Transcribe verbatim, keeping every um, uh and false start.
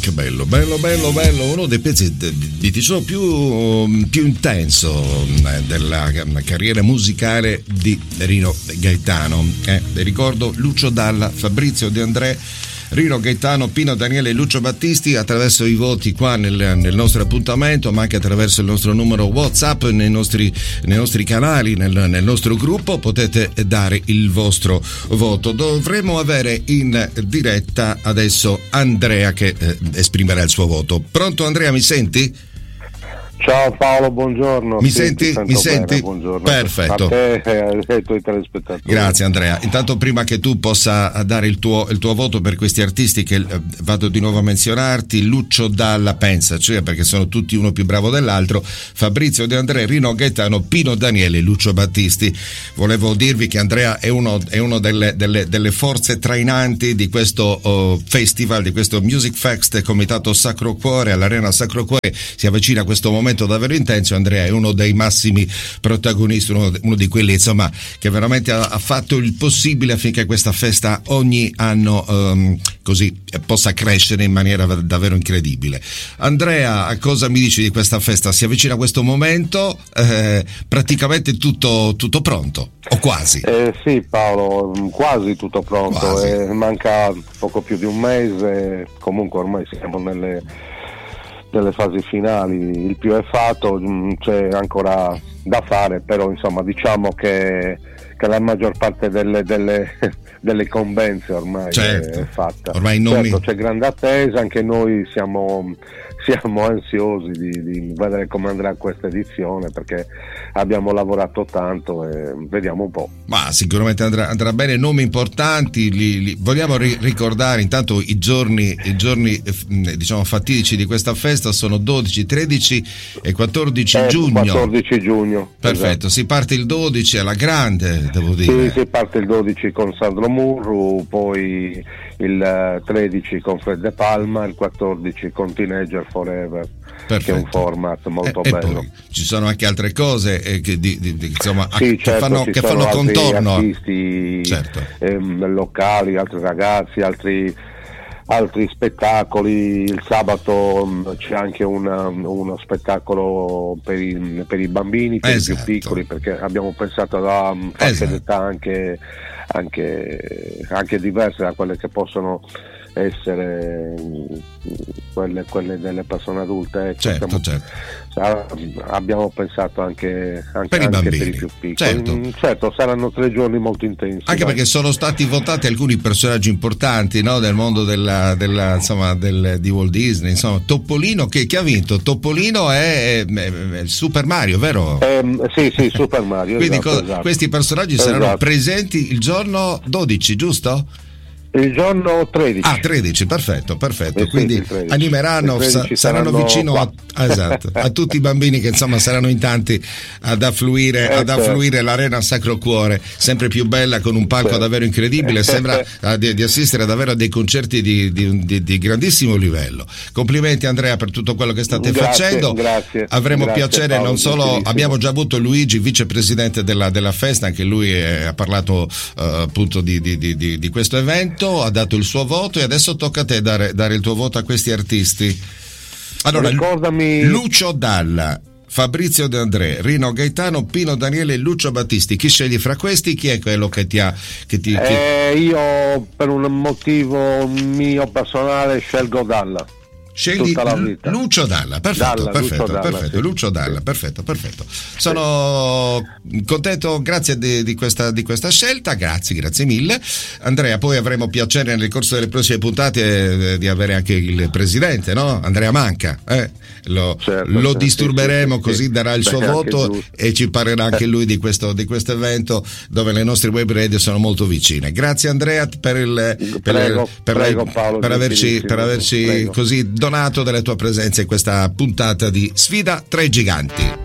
Che bello, bello, bello, bello, uno dei pezzi di diciamo più, più intenso della carriera musicale di Rino Gaetano. Eh, ricordo Lucio Dalla, Fabrizio De André, Rino Gaetano, Pino Daniele e Lucio Battisti. Attraverso i voti qua nel, nel nostro appuntamento, ma anche attraverso il nostro numero WhatsApp, nei nostri, nei nostri canali, nel, nel nostro gruppo, potete dare il vostro voto. Dovremo avere in diretta adesso Andrea che eh, esprimerà il suo voto. Pronto Andrea, mi senti? Ciao Paolo, buongiorno. Mi sì, senti? Mi senti? Bene, buongiorno. Perfetto. A te e ai tuoi telespettatori. Grazie Andrea. Intanto, prima che tu possa dare il tuo, il tuo voto per questi artisti che eh, vado di nuovo a menzionarti: Lucio Dalla, pensaci, cioè perché sono tutti uno più bravo dell'altro, Fabrizio De André, Rino Gaetano, Pino Daniele e Lucio Battisti. Volevo dirvi che Andrea è uno, è uno delle, delle, delle forze trainanti di questo oh, festival, di questo Music Fest, Comitato Sacro Cuore, all'Arena Sacro Cuore. Si avvicina questo momento davvero intenso. Andrea è uno dei massimi protagonisti, uno, uno di quelli insomma che veramente ha, ha fatto il possibile affinché questa festa ogni anno um, così possa crescere in maniera davvero incredibile. Andrea, cosa mi dici di questa festa? Si avvicina questo momento, eh, praticamente tutto, tutto pronto o quasi? Eh, sì Paolo, quasi tutto pronto, quasi. Eh, manca poco più di un mese, comunque ormai siamo nelle delle fasi finali, il più è fatto, c'è ancora da fare, però insomma diciamo che, che la maggior parte delle, delle, delle incombenze ormai certo. è fatta. Ormai non certo, mi... c'è grande attesa, anche noi siamo, siamo ansiosi di, di vedere come andrà questa edizione, perché abbiamo lavorato tanto e vediamo un po'. Ma sicuramente andrà, andrà bene. Nomi importanti, li, li, vogliamo ri- ricordare intanto i giorni, i giorni eh, diciamo fatidici di questa festa sono dodici, tredici e quattordici eh, giugno. quattordici giugno. Perfetto, esatto. Si parte il dodici alla grande, devo dire. Sì, si parte il dodici con Sandro Murru, poi il tredici con Fred De Palma, il quattordici con Teenager Forever. Perfetto. Che è un format molto eh, bello. E poi ci sono anche altre cose eh, che, di, di, di, insomma, sì, che certo, fanno, che fanno contorno. Artisti certo. ehm, locali, altri ragazzi, altri, altri spettacoli. Il sabato mh, c'è anche una, uno spettacolo per i, per i bambini, per esatto. i più piccoli, perché abbiamo pensato a fasce esatto. d'età anche, anche, anche diverse da quelle che possono essere quelle, quelle delle persone adulte. Ecco, certo, siamo, certo. abbiamo pensato anche, anche, per, anche i per i più piccoli. certo. Mm, certo, saranno tre giorni molto intensi. Anche dai. Perché sono stati votati alcuni personaggi importanti, no, del mondo della, della insomma del, di Walt Disney. Insomma, Topolino che, che ha vinto. Topolino è, è, è il Super Mario, vero? Eh, sì, sì, Super Mario. Quindi esatto, cosa, esatto. questi personaggi esatto. saranno presenti il giorno dodici, giusto? Il giorno tredici. Ah, tredici, perfetto, perfetto. Eh sì, Quindi animeranno, sa, saranno vicino a, esatto, a tutti i bambini che insomma saranno in tanti ad affluire, eh, ad affluire certo. l'Arena Sacro Cuore, sempre più bella, con un palco certo. davvero incredibile. Sembra uh, di, di assistere davvero a dei concerti di, di, di, di grandissimo livello. Complimenti Andrea per tutto quello che state grazie, facendo. Grazie. Avremo grazie, piacere, Paolo, non solo abbiamo già avuto Luigi, vicepresidente della, della festa, anche lui è, ha parlato uh, appunto di, di, di, di questo evento, ha dato il suo voto e adesso tocca a te dare, dare il tuo voto a questi artisti. Allora, Ricordami... Lucio Dalla, Fabrizio De André, Rino Gaetano, Pino Daniele e Lucio Battisti. Chi scegli fra questi? Chi è quello che ti ha che ti, che... Eh, io per un motivo mio personale scelgo Dalla. Scegli Lucio Dalla, perfetto, Dalla, perfetto, Lucio Dalla, perfetto, sì. Lucio Dalla, sì. perfetto, perfetto. Sono sì. contento, grazie di, di, questa, di questa scelta, grazie, grazie mille. Andrea, poi avremo piacere nel corso delle prossime puntate eh, di avere anche il presidente, no? Andrea Manca, eh? lo, certo, lo certo, disturberemo, sì, così sì. darà il Beh, suo voto giusto. e ci parlerà anche lui di questo, di questo evento dove le nostre web radio sono molto vicine. Grazie Andrea per il per, prego, per, prego, la, Paolo, per averci, per averci prego. così donato della tua presenza in questa puntata di Sfida tra i giganti.